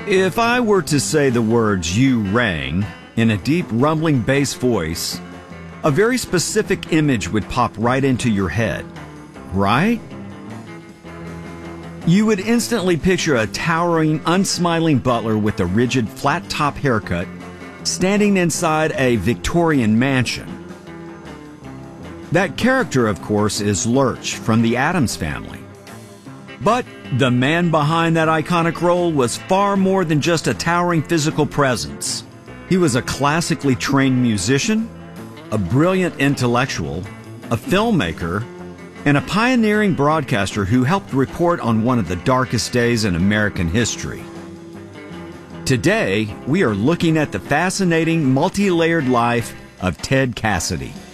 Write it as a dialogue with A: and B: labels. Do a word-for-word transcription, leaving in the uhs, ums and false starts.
A: If I were to say the words "you rang" in a deep rumbling bass voice, a very specific image would pop right into your head, right? You would instantly picture a towering, unsmiling butler with a rigid, flat-top haircut standing inside a Victorian mansion. That character, of course, is Lurch from the Addams Family. But the man behind that iconic role was far more than just a towering physical presence. He was a classically trained musician, a brilliant intellectual, a filmmaker, and a pioneering broadcaster who helped report on one of the darkest days in American history. Today, we are looking at the fascinating, multi-layered life of Ted Cassidy.